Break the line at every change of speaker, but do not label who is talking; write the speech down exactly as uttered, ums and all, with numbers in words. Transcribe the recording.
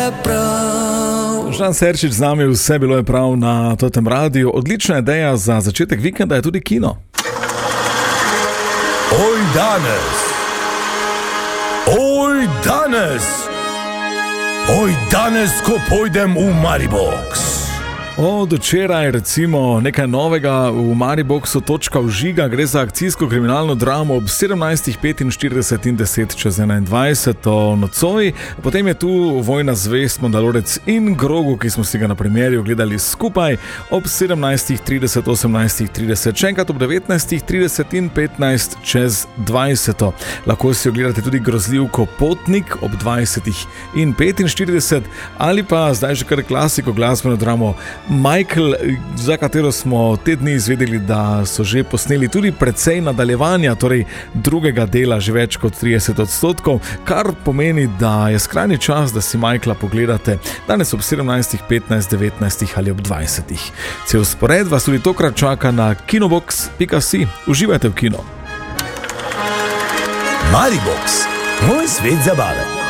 je prav.
Žan Serčič z nami, vse bilo je prav na Totem radiju. Odlična ideja za začetek vikenda je tudi kino.
Oj danes, oj danes, oj danes, ko pojdem v Maribox.
Od včeraj recimo nekaj novega v Mariboxu, točka vžiga, gre za akcijsko kriminalno dramo ob sedemnajstih petinštirideset in deset čez enaindvajset nocoj. Potem je tu Vojna zvezd, Mandalorec in Grogu, ki smo si ga na premierju gledali skupaj ob sedemnajstih trideset, osemnajstih trideset, še enkrat ob devetnajstih trideset in petnajst čez dvajset. Lahko si ogledate tudi grozljivko Potnik ob dvajsetih in petinštirideset ali pa zdaj že kar klasiko glasbeno dramo Michael, za katero smo te dni izvedeli, da so že posneli tudi precej nadaljevanja, torej drugega dela, že več kot trideset odstotkov, kar pomeni, da je skrajni čas, da si Michaela pogledate danes ob sedemnajstih, petnajst, devetnajstih ali ob dvajsetih. Cel spored vas tudi tokrat čaka na kinobox pika si. Uživajte v kino.
Maribox, moj svet zabave.